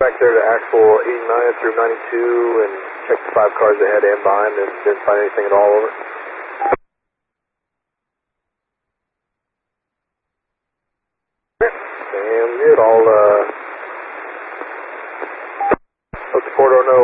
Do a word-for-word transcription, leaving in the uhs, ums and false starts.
Back there to actual eighty-nine through ninety-two and check the five cars ahead and behind and didn't find anything at all over. Damn good. I'll uh, let the Ford know